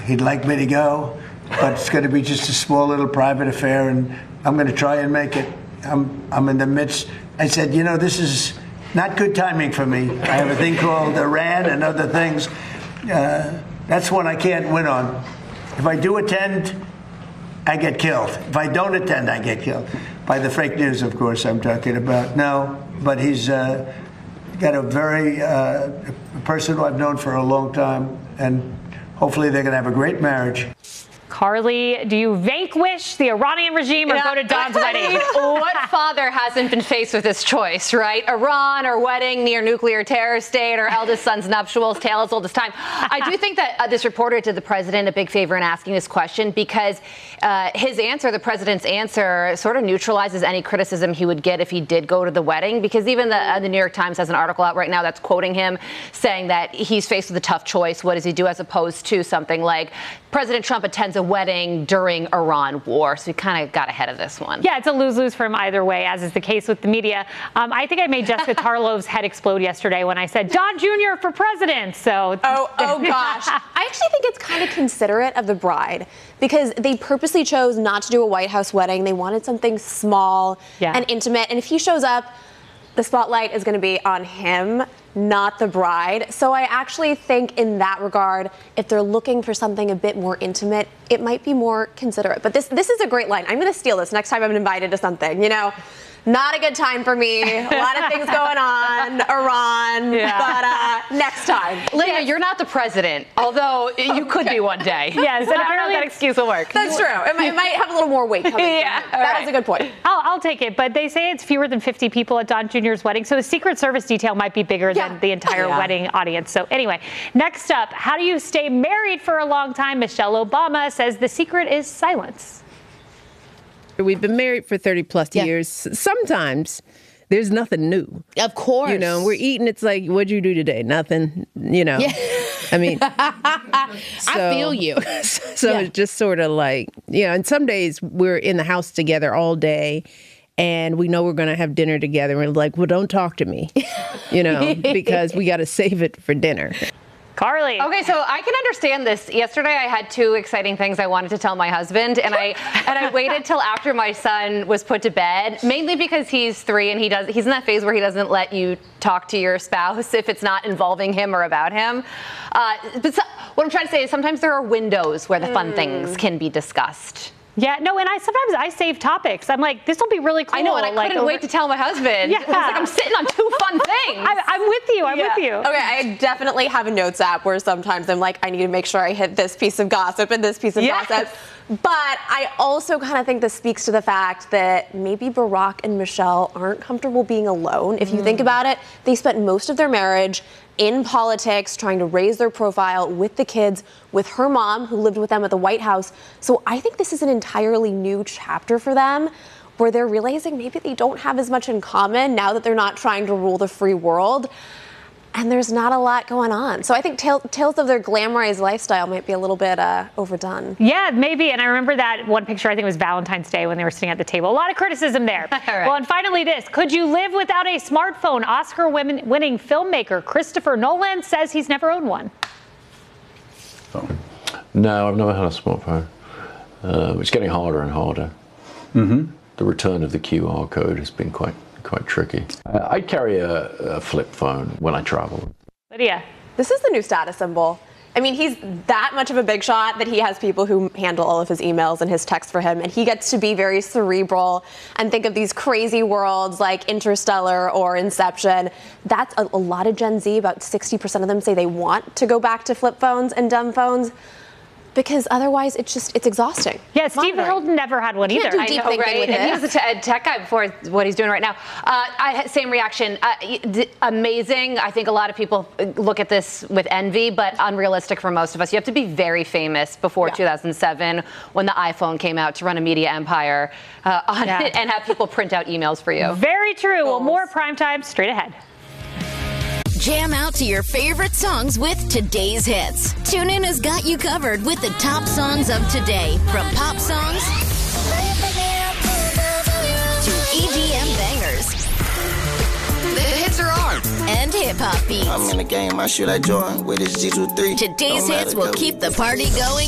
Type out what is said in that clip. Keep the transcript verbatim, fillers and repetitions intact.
he'd like me to go, but it's going to be just a small little private affair, and I'm going to try and make it. I'm I'm in the midst. I said, you know, this is not good timing for me. I have a thing called Iran and other things. Uh, that's one I can't win on. If I do attend, I get killed. If I don't attend, I get killed. By the fake news, of course, I'm talking about. No, but he's uh, got a very uh, a person who I've known for a long time, and hopefully they're going to have a great marriage. Carly, do you vanquish the Iranian regime or yeah. go to Don's wedding? What father hasn't been faced with this choice, right? Iran or wedding near nuclear terror state or eldest son's nuptials, tale as old as time. I do think that uh, this reporter did the president a big favor in asking this question because uh, his answer, the president's answer, sort of neutralizes any criticism he would get if he did go to the wedding, because even the, uh, the New York Times has an article out right now that's quoting him saying that he's faced with a tough choice. What does he do, as opposed to something like President Trump attends a wedding during Iran war. So we kind of got ahead of this one. Yeah, it's a lose-lose for him either way, as is the case with the media. Um, I think I made Jessica Tarlov's head explode yesterday when I said Don Junior for president. So oh, oh gosh. I actually think it's kind of considerate of the bride, because they purposely chose not to do a White House wedding. They wanted something small yeah. and intimate. And if he shows up, the spotlight is going to be on him, not the bride. So I actually think in that regard, if they're looking for something a bit more intimate, it might be more considerate. But this this is a great line. I'm going to steal this next time I'm invited to something, you know. Not a good time for me. A lot of things going on. Iran. Yeah. But uh, next time. Lydia, yes. You're not the president, although you could okay. be one day. Yes, and I don't know if that excuse will work. That's true. It might, it might have a little more weight coming. Yeah, that right. was a good point. I'll, I'll take it. But they say it's fewer than fifty people at Don Junior's wedding. So the Secret Service detail might be bigger yeah. than the entire yeah. wedding audience. So anyway, next up, how do you stay married for a long time? Michelle Obama says the secret is silence. We've been married for thirty plus yeah. years. Sometimes there's nothing new. Of course. You know, we're eating. It's like, what'd you do today? Nothing. You know, yeah. I mean, so, I feel you. So yeah. it's just sort of like, you know, and some days we're in the house together all day and we know we're going to have dinner together. And we're like, well, don't talk to me, you know, because we got to save it for dinner. Carly. Okay, so I can understand this. Yesterday I had two exciting things I wanted to tell my husband, and I and I waited till after my son was put to bed, mainly because he's three and he does he's in that phase where he doesn't let you talk to your spouse if it's not involving him or about him. Uh, but so, what I'm trying to say is sometimes there are windows where the fun mm. things can be discussed. Yeah, no, and I sometimes I save topics. I'm like, this will be really cool. I know, and I like, couldn't over- wait to tell my husband. Yeah. I was like, I'm sitting on two fun things. I, I'm with you. I'm yeah. with you. Okay, I definitely have a notes app where sometimes I'm like, I need to make sure I hit this piece of gossip and this piece of yes. gossip. But I also kind of think this speaks to the fact that maybe Barack and Michelle aren't comfortable being alone. If you mm. think about it, they spent most of their marriage in politics, trying to raise their profile with the kids, with her mom, who lived with them at the White House. So I think this is an entirely new chapter for them, where they're realizing maybe they don't have as much in common now that they're not trying to rule the free world. And there's not a lot going on. So I think tale, tales of their glamorized lifestyle might be a little bit uh, overdone. Yeah, maybe. And I remember that one picture, I think it was Valentine's Day when they were sitting at the table. A lot of criticism there. Right. Well, and finally this. Could you live without a smartphone? Oscar-winning filmmaker Christopher Nolan says he's never owned one. Oh. No, I've never had a smartphone. Uh, it's getting harder and harder. Mm-hmm. The return of the Q R code has been quite quite tricky. Uh, I carry a, a flip phone when I travel. Lydia. This is the new status symbol. I mean, he's that much of a big shot that he has people who handle all of his emails and his texts for him, and he gets to be very cerebral and think of these crazy worlds like Interstellar or Inception. That's a, a lot of Gen Z, about sixty percent of them say they want to go back to flip phones and dumb phones, because otherwise it's just, it's exhausting. Yeah, Stephen Hilton never had one either. Do deep I know, right? with And he this. was a, t- a tech guy before what he's doing right now. Uh, I had same reaction. Uh, d- amazing. I think a lot of people look at this with envy, but unrealistic for most of us. You have to be very famous before yeah. two thousand seven when the iPhone came out to run a media empire uh, on yeah. it and have people print out emails for you. Very true. Well, more primetime straight ahead. Jam out to your favorite songs with today's hits. TuneIn has got you covered with the top songs of today, from pop songs to E D M bangers. The hits are on, and hip-hop beats. I'm in the game, I shoot like Jordan with his G twenty-three. Today's hits will keep the party going